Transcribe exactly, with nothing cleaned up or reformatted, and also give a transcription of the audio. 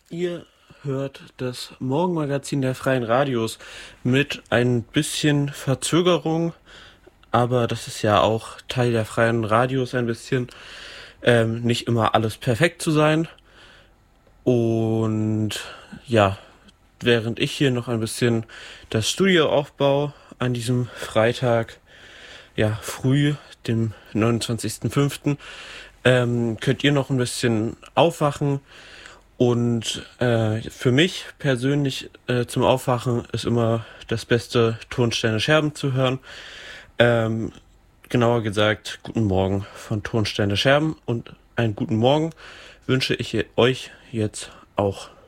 Ihr hört das Morgenmagazin der Freien Radios mit ein bisschen Verzögerung, aber das ist ja auch Teil der Freien Radios ein bisschen, ähm, nicht immer alles perfekt zu sein. Und ja, während ich hier noch ein bisschen das Studio aufbaue an diesem Freitag, ja, früh, dem neunundzwanzigsten fünften, ähm, könnt ihr noch ein bisschen aufwachen. Und äh, für mich persönlich äh, zum Aufwachen ist immer das Beste, Tonsteine Scherben zu hören. Ähm, Genauer gesagt, guten Morgen von Tonsteine Scherben und einen guten Morgen wünsche ich euch jetzt auch.